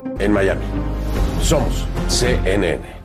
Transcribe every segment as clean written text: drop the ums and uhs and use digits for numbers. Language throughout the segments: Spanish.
en Miami. Somos CNN.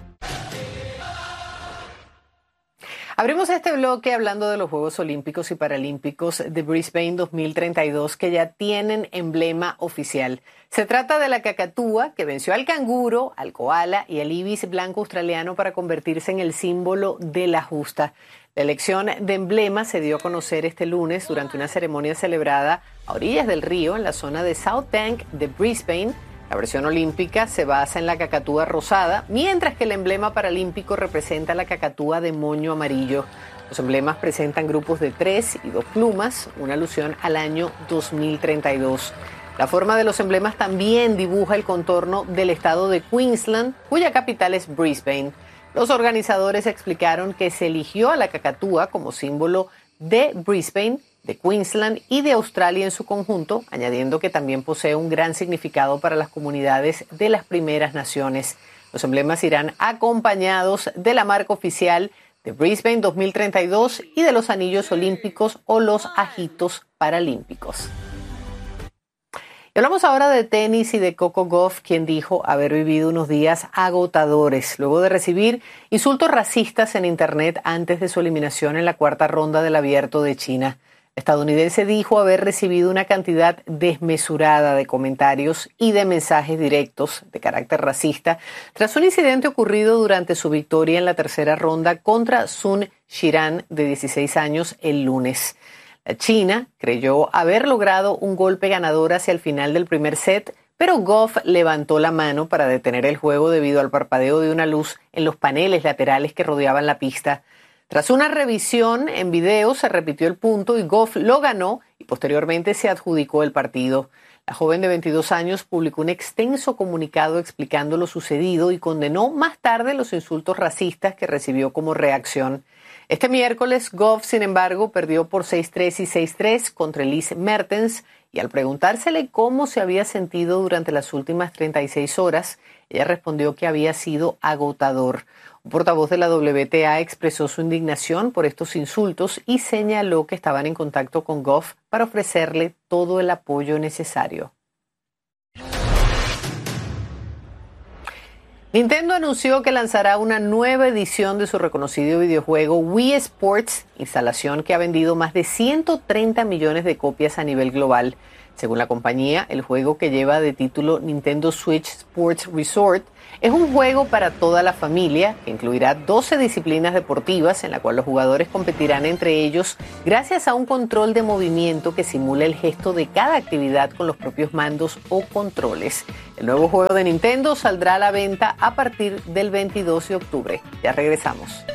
Abrimos este bloque hablando de los Juegos Olímpicos y Paralímpicos de Brisbane 2032 que ya tienen emblema oficial. Se trata de la cacatúa que venció al canguro, al koala y al ibis blanco australiano para convertirse en el símbolo de la justa. La elección de emblema se dio a conocer este lunes durante una ceremonia celebrada a orillas del río en la zona de South Bank de Brisbane. La versión olímpica se basa en la cacatúa rosada, mientras que el emblema paralímpico representa la cacatúa de moño amarillo. Los emblemas presentan grupos de 3 y 2 plumas, una alusión al año 2032. La forma de los emblemas también dibuja el contorno del estado de Queensland, cuya capital es Brisbane. Los organizadores explicaron que se eligió a la cacatúa como símbolo de Brisbane, de Queensland y de Australia en su conjunto, añadiendo que también posee un gran significado para las comunidades de las primeras naciones. Los emblemas irán acompañados de la marca oficial de Brisbane 2032 y de los anillos olímpicos o los ajitos paralímpicos. Y hablamos ahora de tenis y de Coco Gauff, quien dijo haber vivido unos días agotadores luego de recibir insultos racistas en Internet antes de su eliminación en la cuarta ronda del Abierto de China. El estadounidense dijo haber recibido una cantidad desmesurada de comentarios y de mensajes directos de carácter racista tras un incidente ocurrido durante su victoria en la tercera ronda contra Sun Shiran, de 16 años, el lunes. La China creyó haber logrado un golpe ganador hacia el final del primer set, pero Gauff levantó la mano para detener el juego debido al parpadeo de una luz en los paneles laterales que rodeaban la pista. Tras una revisión en video se repitió el punto y Gauff lo ganó y posteriormente se adjudicó el partido. La joven de 22 años publicó un extenso comunicado explicando lo sucedido y condenó más tarde los insultos racistas que recibió como reacción. Este miércoles, Gauff, sin embargo, perdió por 6-3 y 6-3 contra Elise Mertens y al preguntársele cómo se había sentido durante las últimas 36 horas, ella respondió que había sido agotador. Un portavoz de la WTA expresó su indignación por estos insultos y señaló que estaban en contacto con Gauff para ofrecerle todo el apoyo necesario. Nintendo anunció que lanzará una nueva edición de su reconocido videojuego Wii Sports, instalación que ha vendido más de 130 millones de copias a nivel global. Según la compañía, el juego, que lleva de título Nintendo Switch Sports Resort, es un juego para toda la familia que incluirá 12 disciplinas deportivas en la cual los jugadores competirán entre ellos gracias a un control de movimiento que simula el gesto de cada actividad con los propios mandos o controles. El nuevo juego de Nintendo saldrá a la venta a partir del 22 de octubre. Ya regresamos.